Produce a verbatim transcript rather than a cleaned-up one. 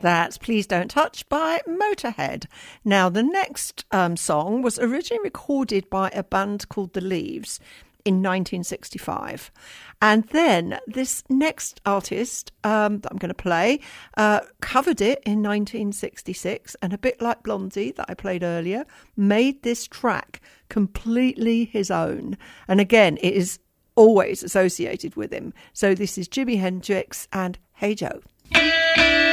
That's Please Don't Touch by Motorhead. Now, the next um, song was originally recorded by a band called The Leaves in nineteen sixty-five. And then this next artist um, that I'm going to play uh, covered it in nineteen sixty-six, and a bit like Blondie that I played earlier, made this track completely his own. And again, it is always associated with him. So this is Jimi Hendrix and Hey Joe.